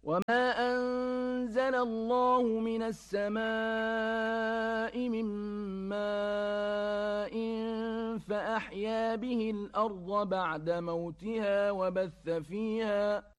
وما أنزل الله من السماء من ماء فأحيا به الأرض بعد موتها